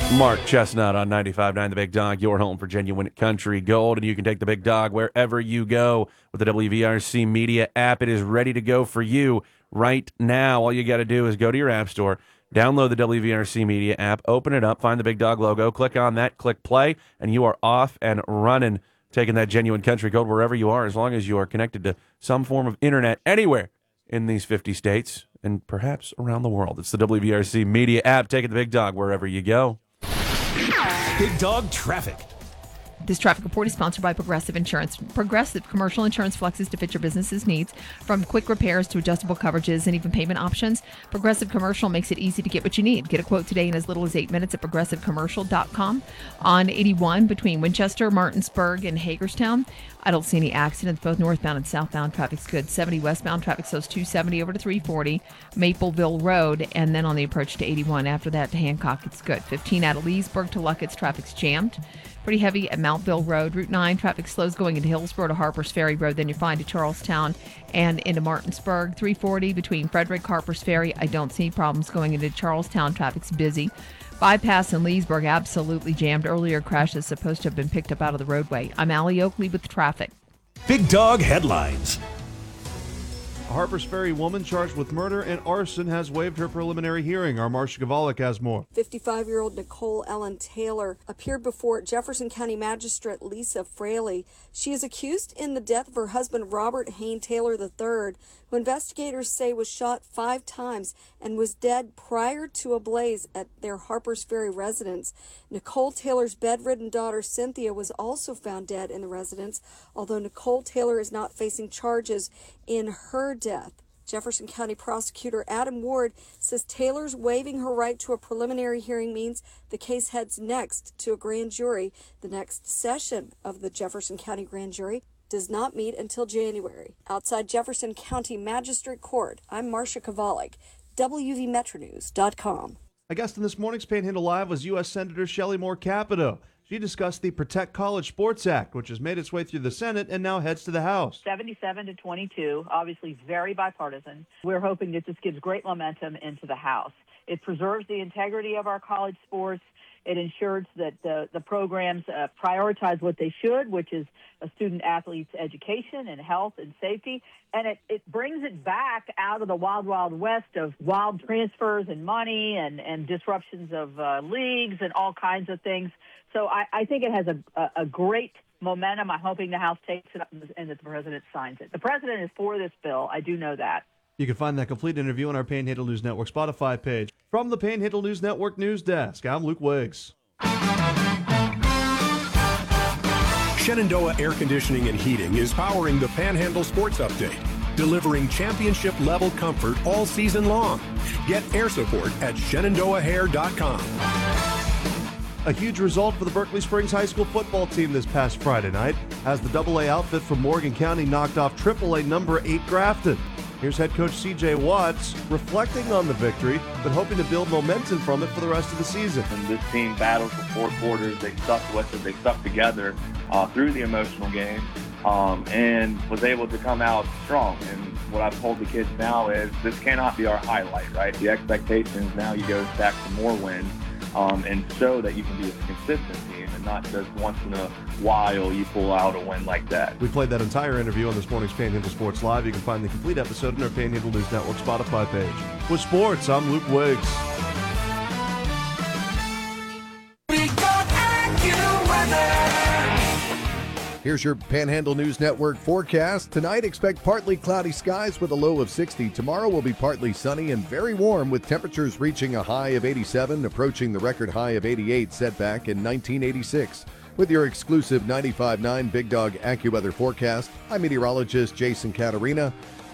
Mark Chestnut on 95.9 The Big Dog, your home for genuine country gold. And you can take the Big Dog wherever you go with the WVRC Media app. It is ready to go for you right now. All you got to do is go to your app store, download the WVRC Media app, open it up, find the Big Dog logo, click on that, click play, and you are off and running, taking that genuine country gold wherever you are, as long as you are connected to some form of internet anywhere in these 50 states and perhaps around the world. It's the WVRC Media app, taking the Big Dog wherever you go. Big Dog Traffic. This traffic report is sponsored by Progressive Insurance. Progressive commercial insurance flexes to fit your business's needs, from quick repairs to adjustable coverages and even payment options. Progressive Commercial makes it easy to get what you need. Get a quote today in as little as 8 minutes at progressivecommercial.com. On 81 between Winchester, Martinsburg, and Hagerstown, I don't see any accidents. Both northbound and southbound traffic's good. 70 westbound traffic slows 270 over to 340 Mapleville Road, and then on the approach to 81 after that to Hancock, it's good. 15 out of Leesburg to Luckett's, traffic's jammed. Pretty heavy at Mountville Road. Route 9, traffic slows going into Hillsborough to Harpers Ferry Road. Then you're fine to Charlestown and into Martinsburg. 340 between Frederick, Harpers Ferry. I don't see problems going into Charlestown. Traffic's busy. Bypass in Leesburg, absolutely jammed. Earlier crash is supposed to have been picked up out of the roadway. I'm Allie Oakley with traffic. Big Dog Headlines. A Harpers Ferry woman charged with murder and arson has waived her preliminary hearing. Our Marcia Gavalik has more. 55-year-old Nicole Ellen Taylor appeared before Jefferson County Magistrate Lisa Fraley. She is accused in the death of her husband, Robert Hayne Taylor III, who investigators say was shot 5 times and was dead prior to a blaze at their Harpers Ferry residence. Nicole Taylor's bedridden daughter, Cynthia, was also found dead in the residence, although Nicole Taylor is not facing charges in her death. Jefferson County Prosecutor Adam Ward says Taylor's waiving her right to a preliminary hearing means the case heads next to a grand jury. The next session of the Jefferson County Grand Jury does not meet until January. Outside Jefferson County Magistrate Court, I'm Marcia Kavalik, WVMetroNews.com. A guest in this morning's Panhandle Live was U.S. Senator Shelley Moore Capito. She discussed the Protect College Sports Act, which has made its way through the Senate and now heads to the House. 77-22, obviously very bipartisan. We're hoping that this gives great momentum into the House. It preserves the integrity of our college sports. It ensures that the programs prioritize what they should, which is a student-athlete's education and health and safety. And it brings it back out of the wild, wild west of wild transfers and money and disruptions of leagues and all kinds of things. So I think it has a great momentum. I'm hoping the House takes it up and that the President signs it. The President is for this bill. I do know that. You can find that complete interview on our Panhandle News Network Spotify page. From the Panhandle News Network News Desk, I'm Luke Wiggs. Shenandoah Air Conditioning and Heating is powering the Panhandle Sports Update, delivering championship-level comfort all season long. Get air support at ShenandoahHair.com. A huge result for the Berkeley Springs High School football team this past Friday night as the AA outfit from Morgan County knocked off AAA number 8 Grafton. Here's head coach C.J. Watts reflecting on the victory, but hoping to build momentum from it for the rest of the season. And this team battled for 4 quarters. They stuck with it. They stuck together through the emotional game and was able to come out strong. And what I've told the kids now is this cannot be our highlight, right? The expectation is now you go stack some more wins and show that you can be a consistent team and not just once in a while you pull out a win like that. We played that entire interview on this morning's Panhandle Sports Live. You can find the complete episode on our Panhandle News Network Spotify page. With sports, I'm Luke Wiggs. Here's your Panhandle News Network forecast. Tonight, expect partly cloudy skies with a low of 60. Tomorrow will be partly sunny and very warm with temperatures reaching a high of 87, approaching the record high of 88 set back in 1986. With your exclusive 95.9 Big Dog AccuWeather forecast, I'm meteorologist Jason Caterina.